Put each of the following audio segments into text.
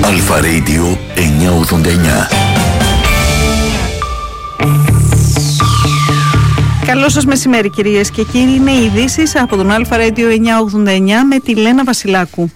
Αλφα Radio 989. Καλό σας μεσημέρι κυρίες και κύριοι, είναι οι ειδήσεις από τον Αλφα Radio 989 με τη Λένα Βασιλάκου.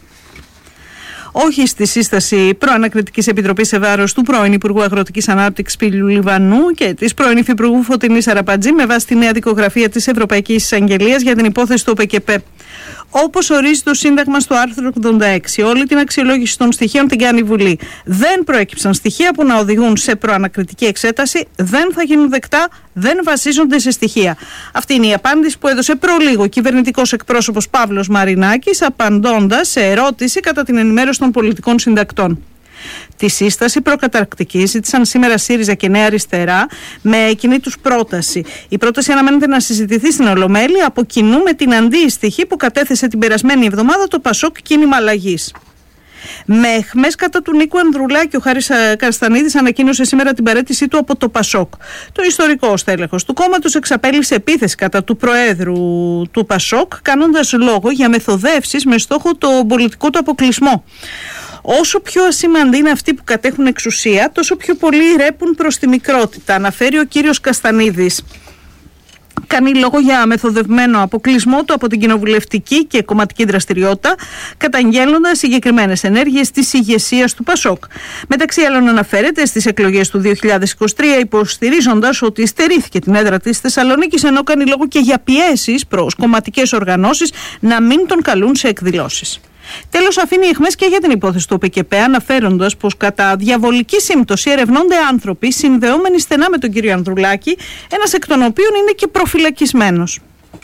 Όχι στη σύσταση προανακριτικής επιτροπής σε βάρος του πρώην Υπουργού Αγροτικής Ανάπτυξης Πύλου Λιβανού και της πρώην Υφυπουργού Φωτεινής Αραπατζή με βάση τη νέα δικογραφία της Ευρωπαϊκής Εισαγγελίας για την υπόθεση του ΟΠΕΚΕΠ. Όπως ορίζει το Σύνταγμα στο άρθρο 86, όλη την αξιολόγηση των στοιχείων την κάνει η Βουλή. Δεν προέκυψαν στοιχεία που να οδηγούν σε προανακριτική εξέταση, δεν θα γίνουν δεκτά, δεν βασίζονται σε στοιχεία. Αυτή είναι η απάντηση που έδωσε προλίγο ο κυβερνητικός εκπρόσωπος Παύλος Μαρινάκης, απαντώντας σε ερώτηση κατά την ενημέρωση των πολιτικών συντακτών. Τη σύσταση προκαταρκτική ζήτησαν σήμερα ΣΥΡΙΖΑ και Νέα Αριστερά με κοινή τους πρόταση. Η πρόταση αναμένεται να συζητηθεί στην Ολομέλεια από κοινού με την αντίστοιχη που κατέθεσε την περασμένη εβδομάδα το ΠΑΣΟΚ Κίνημα Αλλαγής. Με αιχμές κατά του Νίκου Ανδρουλάκη, ο Χάρης Καστανίδης ανακοίνωσε σήμερα την παραίτησή του από το ΠΑΣΟΚ. Το ιστορικό στέλεχος του κόμματος εξαπέλυσε επίθεση κατά του Προέδρου του ΠΑΣΟΚ, κάνοντας λόγο για μεθοδεύσεις με στόχο το πολιτικό του αποκλεισμό. Όσο πιο ασήμαντοι είναι αυτοί που κατέχουν εξουσία, τόσο πιο πολύ ρέπουν προς τη μικρότητα, αναφέρει ο κύριος Καστανίδης. Κάνει λόγο για μεθοδευμένο αποκλεισμό του από την κοινοβουλευτική και κομματική δραστηριότητα, καταγγέλλοντας συγκεκριμένες ενέργειες της ηγεσίας του ΠΑΣΟΚ. Μεταξύ άλλων, αναφέρεται στις εκλογές του 2023, υποστηρίζοντας ότι στερήθηκε την έδρα της Θεσσαλονίκης, ενώ κάνει λόγο και για πιέσεις προς κομματικές οργανώσεις να μην τον καλούν σε εκδηλώσεις. Τέλος, αφήνει αιχμές και για την υπόθεση του ΟΠΕΚΕΠ, αναφέροντας πως κατά διαβολική σύμπτωση ερευνώνται άνθρωποι συνδεόμενοι στενά με τον κύριο Ανδρουλάκη, ένας εκ των οποίων είναι και προφυλακισμένος.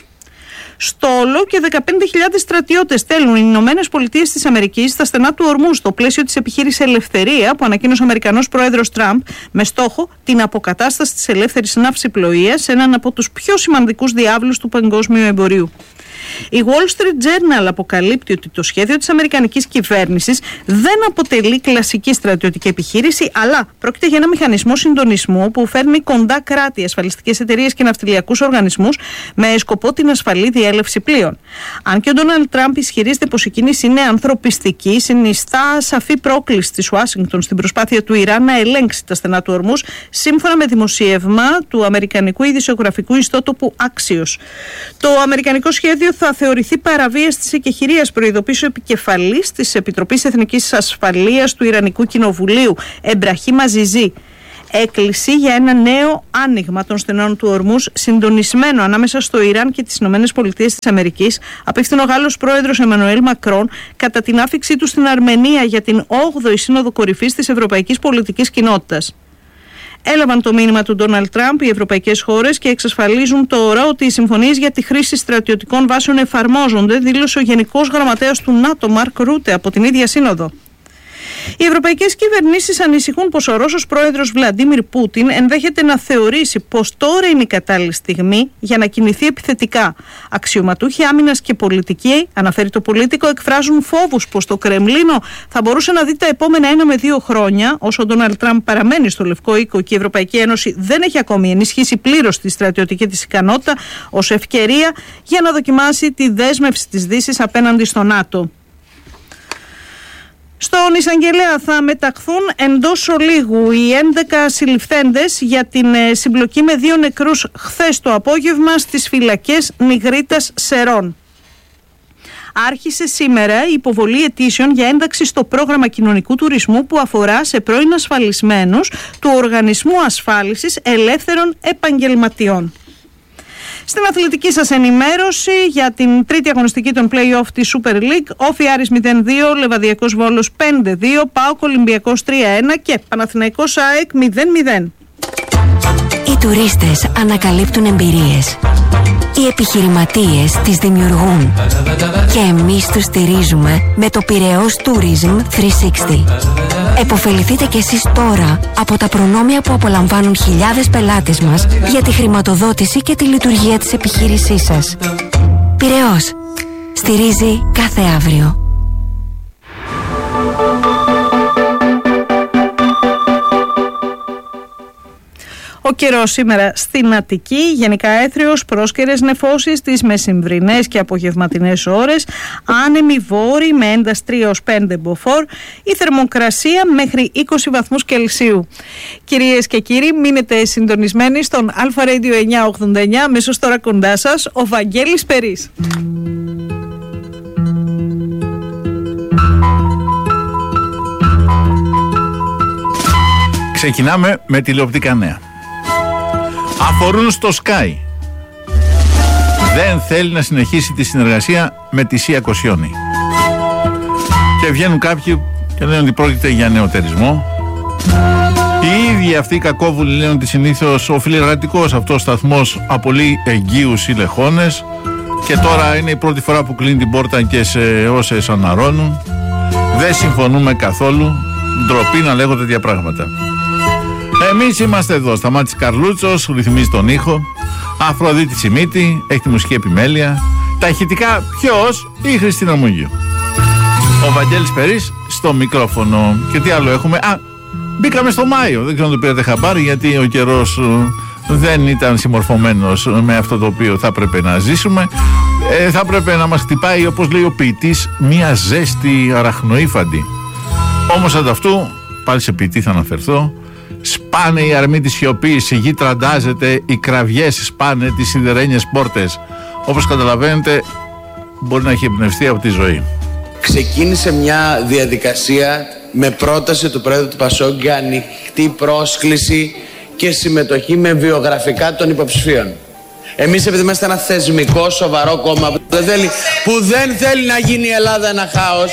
Στόλο και 15.000 στρατιώτες στέλνουν οι Ηνωμένες Πολιτείες της Αμερικής στα στενά του Ορμού στο πλαίσιο της επιχείρησης Ελευθερία που ανακοίνωσε ο Αμερικανός Πρόεδρος Τραμπ με στόχο την αποκατάσταση της ελεύθερης ναυσιπλοείας σε έναν από τους πιο σημαντικούς διάβλους του παγκόσμιου εμπορίου. Η Wall Street Journal αποκαλύπτει ότι το σχέδιο της αμερικανικής κυβέρνησης δεν αποτελεί κλασική στρατιωτική επιχείρηση, αλλά πρόκειται για ένα μηχανισμό συντονισμού που φέρνει κοντά κράτη, ασφαλιστικές εταιρείες και ναυτιλιακούς οργανισμούς με σκοπό την ασφαλή διέλευση πλοίων. Αν και ο Ντόναλντ Τραμπ ισχυρίζεται πως η κίνηση είναι ανθρωπιστική, συνιστά σαφή πρόκληση της Ουάσιγκτον στην προσπάθεια του Ιράν να ελέγξει τα στενά του Ορμούς, σύμφωνα με δημοσίευμα του αμερικανικού ειδησιογραφικού ιστότοπου Axios. Το αμερικανικό σχέδιο θα θεωρηθεί παραβίαση της εκεχηρίας, προειδοποίησε ο επικεφαλής της Επιτροπής Εθνικής Ασφαλείας του Ιρανικού Κοινοβουλίου, Εμπραχήμ Αζιζή. Έκκληση για ένα νέο άνοιγμα των στενών του Ορμούς, συντονισμένο ανάμεσα στο Ιράν και τις Ηνωμένες Πολιτείες της Αμερικής, απίφθηνε ο Γάλλος πρόεδρος Εμμανουέλ Μακρόν κατά την άφιξή του στην Αρμενία για την 8η Σύνοδο Κορυφής της Ευρωπαϊκής Πολιτικής Κοινότητας. Έλαβαν το μήνυμα του Ντόναλντ Τραμπ οι ευρωπαϊκές χώρες και εξασφαλίζουν τώρα ότι οι συμφωνίες για τη χρήση στρατιωτικών βάσεων εφαρμόζονται, δήλωσε ο Γενικός Γραμματέας του ΝΑΤΟ Μαρκ Ρούτε από την ίδια σύνοδο. Οι ευρωπαϊκές κυβερνήσεις ανησυχούν πως ο Ρώσος πρόεδρος Βλαντίμιρ Πούτιν ενδέχεται να θεωρήσει πως τώρα είναι η κατάλληλη στιγμή για να κινηθεί επιθετικά. Αξιωματούχοι άμυνας και πολιτικοί, αναφέρει το Πολίτικο, εκφράζουν φόβους πως το Κρεμλίνο θα μπορούσε να δει τα επόμενα 1 με 2 χρόνια, όσο ο Ντόναλντ Τραμπ παραμένει στο Λευκό Οίκο και η Ευρωπαϊκή Ένωση δεν έχει ακόμη ενισχύσει πλήρως τη στρατιωτική της ικανότητα, ως ευκαιρία για να δοκιμάσει τη δέσμευση της Δύσης απέναντι στο ΝΑΤΟ. Στον εισαγγελέα θα μεταχθούν εντός ολίγου οι 11 συλληφθέντες για την συμπλοκή με 2 νεκρούς χθες το απόγευμα στις φυλακές Νιγρίτας Σερών. Άρχισε σήμερα η υποβολή αιτήσεων για ένταξη στο πρόγραμμα κοινωνικού τουρισμού που αφορά σε πρώην ασφαλισμένους του Οργανισμού Ασφάλισης Ελεύθερων Επαγγελματιών. Στην αθλητική σας ενημέρωση για την τρίτη αγωνιστική των play-off της Super League, Όφι Άρης 0-2, Λεβαδιακός Βόλος 5-2, ΠΑΟΚ Ολυμπιακός 3-1 και Παναθηναϊκός ΑΕΚ 0-0. Οι τουρίστες ανακαλύπτουν εμπειρίες. Οι επιχειρηματίες τις δημιουργούν. Και εμείς τους στηρίζουμε με το Πειραιώς Tourism 360. Εποφεληθείτε κι εσείς τώρα από τα προνόμια που απολαμβάνουν χιλιάδες πελάτες μας για τη χρηματοδότηση και τη λειτουργία της επιχείρησής σας. Πειραιώς. Στηρίζει κάθε αύριο. Ο Ο καιρός σήμερα στην Αττική, γενικά έθριος, πρόσκαιρες νεφώσεις τις μεσημβρινές και απογευματινές ώρες, άνεμη βόρη με ένταση 3 έως 5 μποφόρ, η θερμοκρασία μέχρι 20 βαθμούς Κελσίου. Κυρίες και κύριοι, μείνετε συντονισμένοι στον Αλφα Radio 989, αμέσως τώρα κοντά σας ο Βαγγέλης Περής. Ξεκινάμε με τηλεοπτικά νέα. Αφορούν στο Sky. Δεν θέλει να συνεχίσει τη συνεργασία με τη Σία Κοσιόνη. Και βγαίνουν κάποιοι και λένε ότι πρόκειται για νεοτερισμό. Οι ίδιοι αυτοί οι κακόβουλοι λένε ότι συνήθως ο φιλεργατικός αυτός σταθμός απολύει εγγύους ή λεχόνες και τώρα είναι η πρώτη φορά που κλείνει την πόρτα και σε όσες αναρώνουν. Δεν συμφωνούμε καθόλου. Ντροπή να λέγω τέτοια πράγματα. Εμείς είμαστε εδώ. Σταμάτης Καρλούτσος ρυθμίζει τον ήχο. Αφροδίτη Σιμίτη έχει τη μουσική επιμέλεια. Τα ηχητικά ποιος? Η Χριστίνα Μουγίου. Ο Βαγγέλης Περής στο μικρόφωνο. Και τι άλλο έχουμε? Μπήκαμε στο Μάιο. Δεν ξέρω αν το πήρατε χαμπάρι, γιατί ο καιρός δεν ήταν συμμορφωμένος με αυτό το οποίο θα έπρεπε να ζήσουμε. Θα έπρεπε να μας χτυπάει, όπως λέει ο ποιητής, μια ζέστη αραχνοήφαντη. Όμως ανταυτού, πάλι σε ποιητή θα αναφερθώ, σπάνε οι αρμοί της σιωπής, η γη τραντάζεται, οι κραυγές σπάνε τις σιδερένιες πόρτες. Όπως καταλαβαίνετε, μπορεί να έχει εμπνευστεί από τη ζωή. Ξεκίνησε μια διαδικασία με πρόταση του Πρόεδρου του Πασόκ για ανοιχτή πρόσκληση και συμμετοχή με βιογραφικά των υποψηφίων. Εμείς, επειδή είμαστε ένα θεσμικό, σοβαρό κόμμα που δεν θέλει να γίνει η Ελλάδα ένα χάος,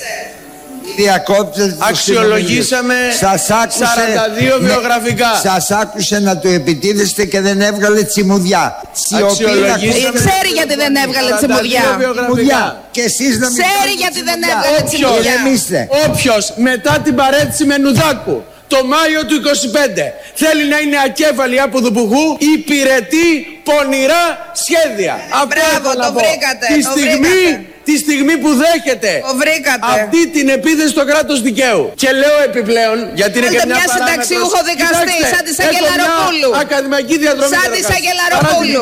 αξιολογήσαμε 42 βιογραφικά. Σας άκουσε να του επιτίθεστε και δεν έβγαλε τσιμουδιά. Ξέρει γιατί δεν έβγαλε τσιμουδιά. Και εσείς να μην ξέρει γιατί δεν έβγαλε τσιμουδιά. Όποιος μετά την παρέτηση με Νουδάκου το Μάιο του 25 θέλει να είναι ακέφαλη από Δουπουχού, υπηρετεί πονηρά σχέδια. Μπράβο, το βρήκατε. Τη στιγμή που δέχεται αυτή την επίθεση στο κράτος δικαίου. Και λέω επιπλέον, γιατί είναι και μια συνταξιούχο δικαστή, σαν τη Σαγγελαροπούλου. Ακαδημαϊκή διαδρομή. Σαν τη Σαγγελαροπούλου.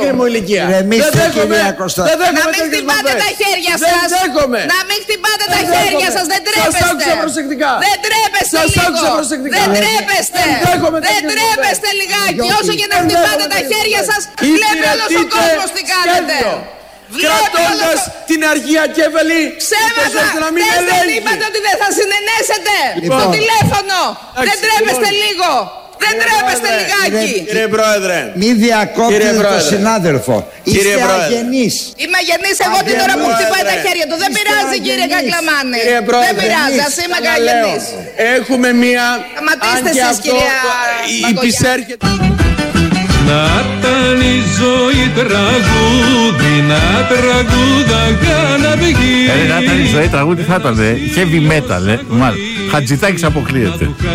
Να μην χτυπάτε τα χέρια σας. Να μην χτυπάτε τα χέρια σας. Δεν τρέπεστε. Σας άκουσα προσεκτικά. Δεν τρέπεστε λίγο. Δεν τρέπεστε. Δεν τρέπεστε λιγάκι. Όσο και να χτυπάτε τα χέρια σας, βλέπει όλος ο κόσμος τι κάνετε. Κρατώντας την αργία κέφαλη. Ψέματα! Δεν είπατε ότι δεν θα συνενέσετε στο τηλέφωνο. Δεν τρέπεστε λίγο. Δεν τρέπεστε λιγάκι. Κύριε Πρόεδρε, μη διακόπτετε τον συνάδελφο. Είστε αγενείς. Είμαι αγενής εγώ την ώρα που χτυπάει τα χέρια του. Δεν πειράζει, κύριε Κακλαμάνη. Δεν πειράζει, ας είμαι αγενής. Έχουμε μία. Σταματήστε εσείς, κυρία υπησέρχεται. Να ήταν η ζωή τραγούδι, να τραγούδαγα να βγει. Να ήταν η ζωή τραγούδι θα ήταν heavy metal, Χατζητάκης αποκλείεται.